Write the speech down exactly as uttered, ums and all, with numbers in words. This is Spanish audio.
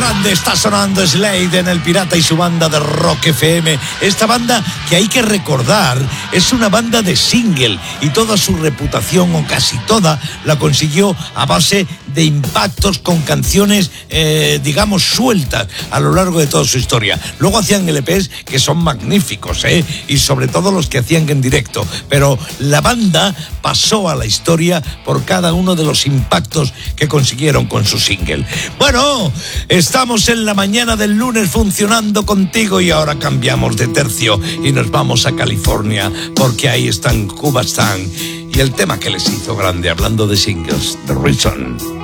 grande, está sonando Slade en El Pirata y su banda de Rock F M. Esta banda que hay que recordar es una banda de single y toda su reputación, o casi toda, la consiguió a base de impactos con canciones, eh, digamos, sueltas a lo largo de toda su historia. Luego hacían L Pes que son magníficos, ¿eh? Y sobre todo los que hacían en directo. Pero la banda pasó a la historia por cada uno de los impactos que consiguieron con su single. Bueno, estamos en la mañana del lunes funcionando contigo y ahora cambiamos de tercio y nos vamos a California porque ahí están Cuba Stan y el tema que les hizo grande, hablando de singles, The Reason.